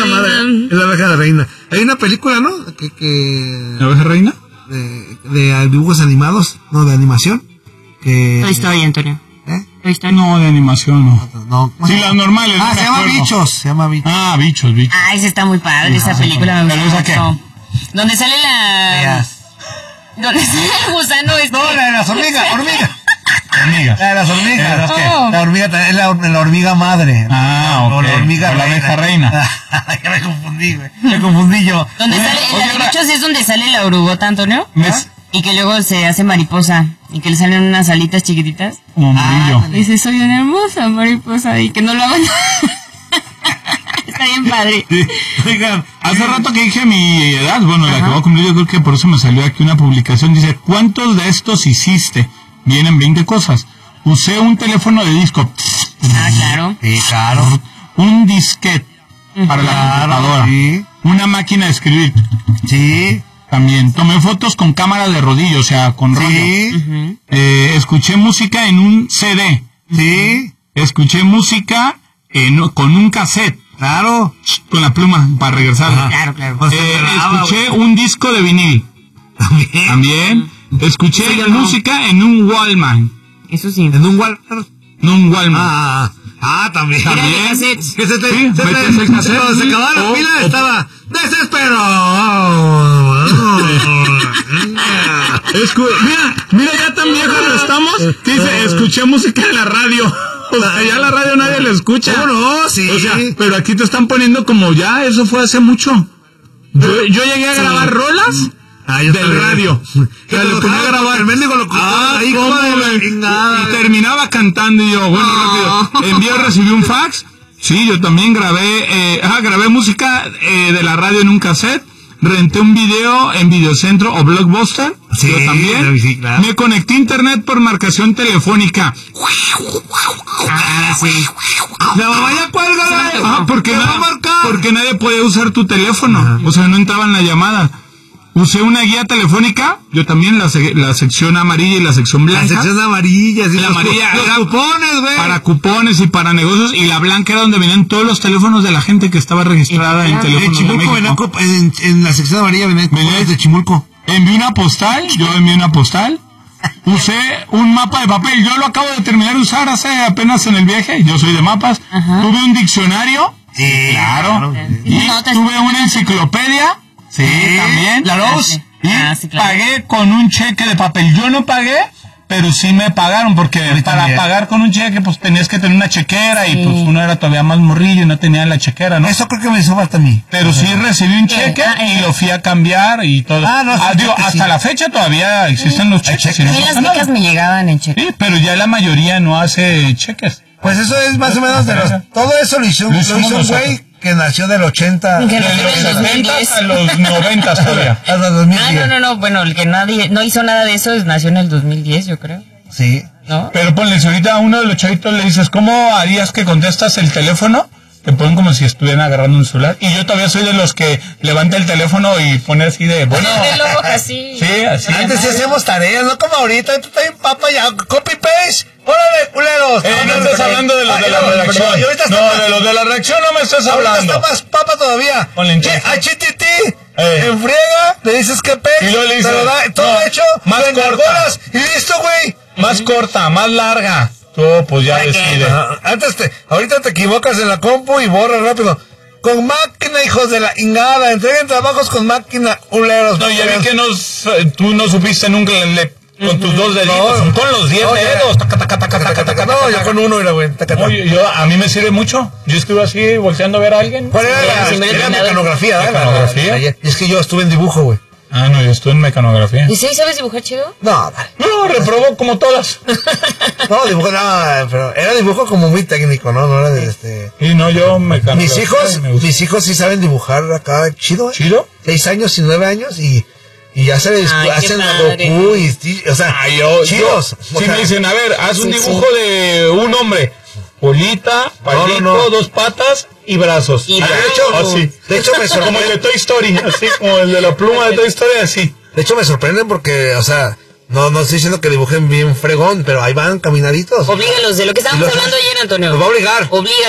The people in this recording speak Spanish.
reina madre. Es la abeja reina. Hay una película, ¿no? ¿La abeja reina? De dibujos animados, no, de animación. Toy Story, Antonio. Toy Story. No, de animación no. Sí, las normales. Se llama Bichos. Ah, Bichos. Ah, esa está muy padre, esa película me gusta mucho. ¿Dónde sale ¿Dónde sale el gusano No, la de las hormigas. Hormigas. La de las hormigas. La hormiga es la hormiga madre. Ah, ok. La hormiga la abeja reina. Ya me confundí, güey. Me confundí yo. ¿Dónde sale? En la Bichos es donde sale la orugota, Antonio. Y que luego se hace mariposa. Y que le salen unas alitas chiquititas. Como amarillo. Dice, soy una hermosa mariposa. Y que no lo hagan. Está bien padre. Sí. Oigan, hace rato que dije mi edad, bueno, la que voy a cumplir, yo creo que por eso me salió aquí una publicación. Dice, ¿cuántos de estos hiciste? Vienen 20 cosas. Usé un teléfono de disco. Claro. Sí, claro. Un disquete para la computadora. Sí. Una máquina de escribir. Sí. También. Tomé fotos con cámara de rodillo, o sea, con rollo. Sí. Escuché música en un CD. Sí. Escuché música con un cassette. Claro. Con la pluma para regresar. Claro. Escuché un disco de vinil. También. Escuché música en un Walkman. Eso sí. ¿En un Walkman? En un Walkman. También. También. Que metes el cassette. Cuando se acababa la pila estaba Mira, ya tan viejos no estamos que dice, escuché música en la radio. O sea, ya la radio nadie la escucha. ¿Cómo no? Sí. O sea, pero aquí te están poniendo como ya, eso fue hace mucho. Yo llegué a grabar rolas del radio. Que le ponía a grabar el mendigo ahí y terminaba cantando y yo, bueno, rápido. Recibí un fax. Sí, yo también grabé música de la radio en un cassette. Renté un video en Videocentro o Blockbuster. Sí, yo también. Sí, claro. Me conecté a internet por marcación telefónica. Sí. La mamá ya cuelga. Porque nadie podía usar tu teléfono. O sea, no entraban las llamadas. Usé una guía telefónica, yo también, la sección amarilla y la sección blanca. La sección amarilla, sí. La amarilla los era cupones, güey. para cupones y para negocios, y la blanca era donde venían todos los teléfonos de la gente que estaba registrada en teléfonos de México. En la sección amarilla venían cupones de Chimulco. Envié una postal. Usé un mapa de papel, yo lo acabo de terminar de usar hace apenas en el viaje, yo soy de mapas. Tuve un diccionario. Sí, claro. Y tuve una enciclopedia. Sí, también. La Rose. Y pagué con un cheque de papel. Yo no pagué, pero sí me pagaron, porque para pagar con un cheque, pues tenías que tener una chequera, y pues uno era todavía más morrillo y no tenía la chequera, ¿no? Eso creo que me hizo falta a mí. Pero sí recibí un cheque y lo fui a cambiar y todo. Hasta la fecha todavía existen los cheques. A mí las becas me llegaban en cheque. Sí, pero ya la mayoría no hace cheques. Pues eso es más o menos todo eso lo hizo un güey que nació del 80. De los 70 a los 90 todavía. Hasta 2010. No, bueno, el que no hizo nada de eso nació en el 2010, yo creo. Sí. ¿No? Pero ponle, si ahorita a uno de los chavitos le dices, ¿cómo harías que contestas el teléfono? Te ponen como si estuvieran agarrando un celular. Y yo todavía soy de los que levanta el teléfono y pone así de, bueno. así. Sí, así. Antes sí hacíamos tareas, no como ahorita. Ahorita está bien papa ya. Copy paste. ¡Órale, culeros! No estás hablando de los de la redacción. No, de los de la redacción no me estás hablando. Está más papa todavía. Ponle en cheque. HTT. En friega. Le dices que pez. Y luego le dices, todo hecho. Más corta. Y listo, güey. Más corta, más larga. Tú, pues ya decide. Ahorita te equivocas en la compu y borras rápido. Con máquina, hijos de la ingada. Entreguen trabajos con máquina, culeros. No, ya vi que tú no supiste nunca con tus 2 deditos. Son con los 10 dedos. No, yo con uno era, güey. A mí me sirve mucho. Yo escribo así, volteando a ver a alguien. ¿Cuál era la mecanografía? Mecanografía. Y es que yo estuve en dibujo, güey. Ah, no, yo estuve en mecanografía. ¿Y sí sabes dibujar chido? No, reprobó como todas. No, dibujo, pero era dibujo como muy técnico, ¿no? No era de Y no, yo mecanografía. Mis hijos sí saben dibujar acá chido. ¿Chido? 6 años y 9 años y ya se hacen a Goku y, o sea, chidos. Si me dicen, a ver, haz un dibujo de un hombre. Bolita, palito, 2 patas y brazos. Y de hecho me sorprende. Como el de Toy Story, así como el de la pluma de Toy Story, así. De hecho me sorprenden porque, o sea, no estoy diciendo que dibujen bien fregón, pero ahí van caminaditos. Oblígalos de lo que estábamos hablando ayer, Antonio. Los va a obligar.